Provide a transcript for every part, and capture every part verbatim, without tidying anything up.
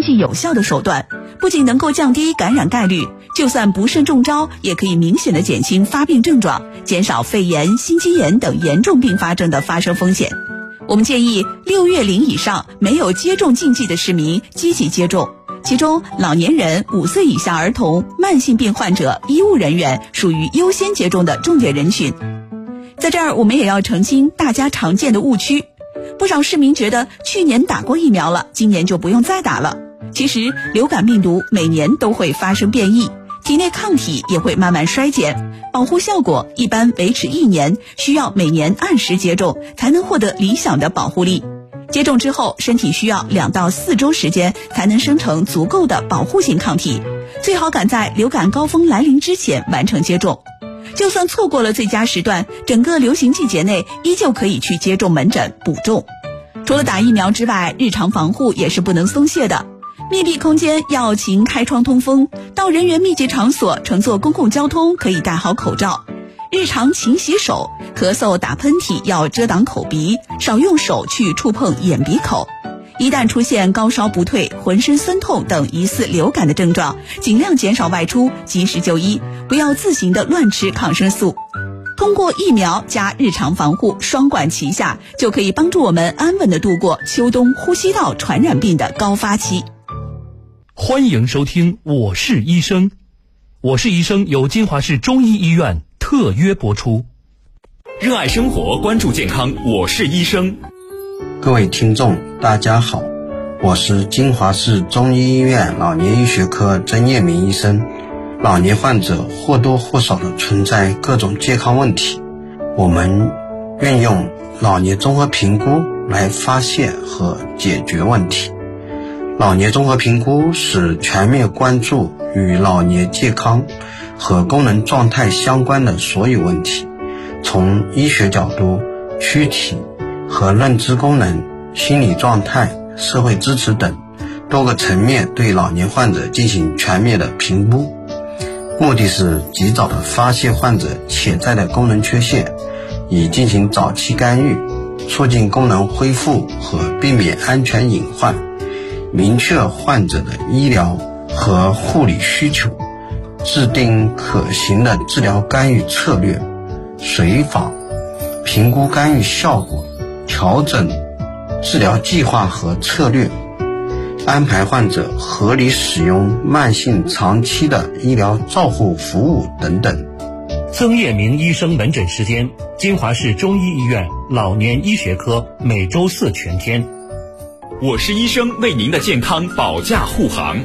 济有效的手段，不仅能够降低感染概率，就算不慎中招，也可以明显的减轻发病症状，减少肺炎、心肌炎等严重并发症的发生风险。我们建议六月龄以上没有接种禁忌的市民积极接种，其中老年人、五岁以下儿童、慢性病患者、医务人员属于优先接种的重点人群。在这儿我们也要澄清大家常见的误区，不少市民觉得去年打过疫苗了，今年就不用再打了。其实流感病毒每年都会发生变异，体内抗体也会慢慢衰减，保护效果一般维持一年，需要每年按时接种才能获得理想的保护力。接种之后，身体需要两到四周时间才能生成足够的保护性抗体，最好赶在流感高峰来临之前完成接种。就算错过了最佳时段，整个流行季节内依旧可以去接种门诊补种。除了打疫苗之外，日常防护也是不能松懈的。密闭空间要勤开窗通风，到人员密集场所乘坐公共交通可以戴好口罩，日常勤洗手，咳嗽打喷嚏要遮挡口鼻，少用手去触碰眼鼻口。一旦出现高烧不退、浑身酸痛等疑似流感的症状，尽量减少外出，及时就医，不要自行的乱吃抗生素。通过疫苗加日常防护双管齐下，就可以帮助我们安稳地度过秋冬呼吸道传染病的高发期。 欢迎收听我是医生，我是医生由金华市中医医院特约播出。 热爱生活，关注健康，我是医生。 各位听众大家好，我是金华市中医医院老年医学科曾业明医生。老年患者或多或少的存在各种健康问题，我们运用老年综合评估来发现和解决问题。老年综合评估是全面关注与老年健康和功能状态相关的所有问题，从医学角度、躯体和认知功能、心理状态、社会支持等多个层面对老年患者进行全面的评估，目的是及早的发现患者潜在的功能缺陷，以进行早期干预，促进功能恢复和避免安全隐患，明确患者的医疗和护理需求，制定可行的治疗干预策略，随访评估干预效果，调整治疗计划和策略，安排患者合理使用慢性长期的医疗照护服务等等。 曾业明医生门诊时间：金华市中医医院老年医学科，每周四全天。 我是医生，为您的健康保驾护航。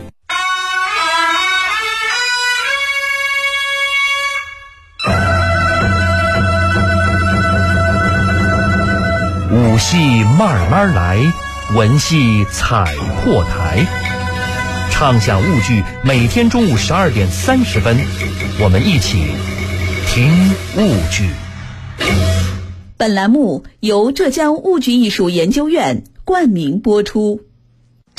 武戏慢慢来，文戏踩破台。畅享物剧，每天中午十二点三十分，我们一起听物剧。 本栏目由浙江物剧艺术研究院冠名播出。